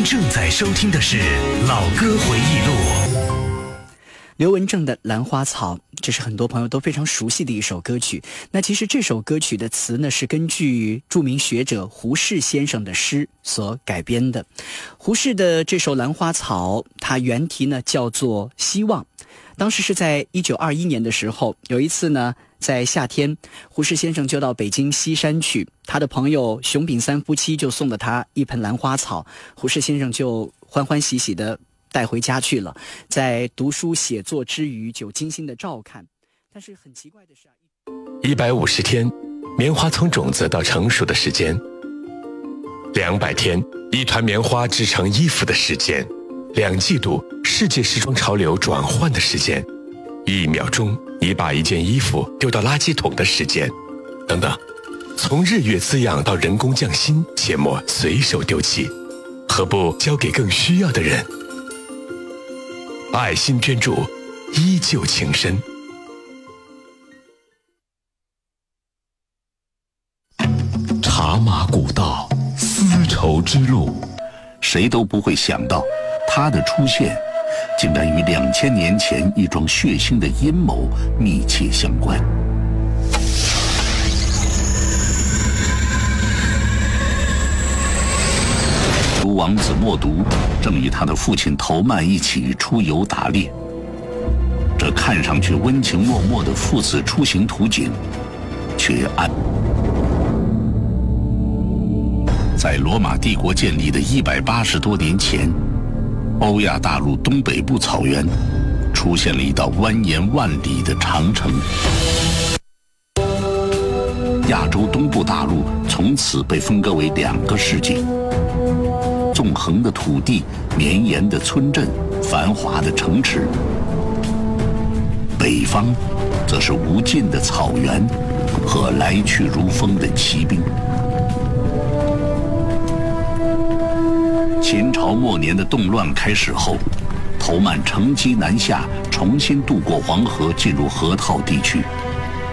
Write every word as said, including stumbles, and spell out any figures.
正在收听的是《老歌回忆录》。 刘文正的《兰花草》，这是很多朋友都非常熟悉的一首歌曲。那其实这首歌曲的词呢，是根据著名学者胡适先生的诗所改编的。胡适的这首《兰花草》，它原题呢叫做《希望》。当时是在一九二一年的时候，有一次呢，在夏天，胡适先生就到北京西山去，他的朋友熊秉三夫妻就送了他一盆兰花草，胡适先生就欢欢喜喜的带回家去了，在读书写作之余就精心的照看。但是很奇怪的是啊， 一百五十天，棉花从种子到成熟的时间；两百天，一团棉花织成衣服的时间；两季度，世界时装潮流转换的时间；一秒钟，你把一件衣服丢到垃圾桶的时间，等等。从日月滋养到人工匠心，切莫随手丢弃，何不交给更需要的人？爱心捐助，依旧情深。 茶马古道，丝绸之路，谁都不会想到，它的出现竟然与两千年前一桩血腥的阴谋密切相关。卢王子默读正与他的父亲头曼一起出游打猎，这看上去温情脉脉的父子出行图景，却暗。在罗马帝国建立的一百八十多年前，欧亚大陆东北部草原出现了一道蜿蜒万里的长城，亚洲东部大陆从此被分割为两个世界。纵横的土地，绵延的村镇，繁华的城池；北方，则是无尽的草原和来去如风的骑兵。秦朝末年的动乱开始后，头曼乘机南下，重新渡过黄河，进入河套地区。